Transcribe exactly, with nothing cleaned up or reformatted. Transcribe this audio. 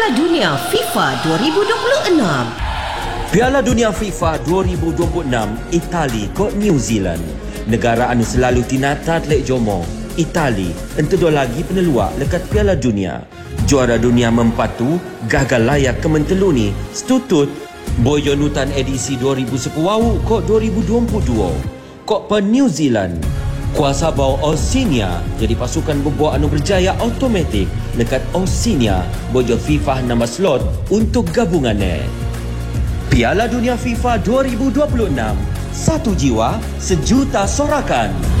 Piala Dunia FIFA dua ribu dua puluh enam. Piala Dunia FIFA dua ribu dua puluh enam, Itali kod New Zealand. Negara anu selalu tinata lek jomo. Itali entu do lagi peneluak lekat Piala Dunia. Juara dunia mempatu gagal layak ke mentelu ni. Setutut boyo nutan edisi dua ribu sepuluh kod dua ribu dua puluh dua. Kok pe New Zealand kuasa bau Oceania jadi pasukan berbuat anu berjaya automatik dekat Oceania bojo FIFA nama slot untuk gabungannya. Piala Dunia FIFA dua ribu dua puluh enam, satu jiwa, sejuta sorakan.